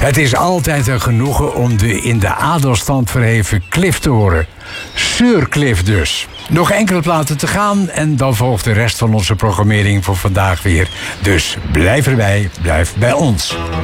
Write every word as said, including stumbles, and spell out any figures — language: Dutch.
Het is altijd een genoegen om de in de adelstand verheven Cliff te horen. Sir Cliff dus. Nog enkele platen te gaan en dan volgt de rest van onze programmering voor vandaag weer. Dus blijf erbij, blijf bij ons.